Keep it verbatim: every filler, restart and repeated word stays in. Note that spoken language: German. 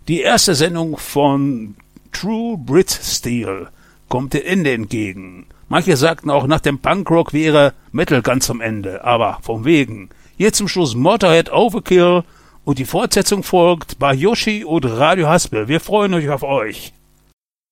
Die erste Sendung von True Brit Steel kommt dem Ende entgegen. Manche sagten auch, nach dem Punkrock wäre Metal ganz am Ende, aber vom Wegen. Hier zum Schluss Motorhead Overkill und die Fortsetzung folgt bei Yoshi und Radio Haspel. Wir freuen uns auf euch.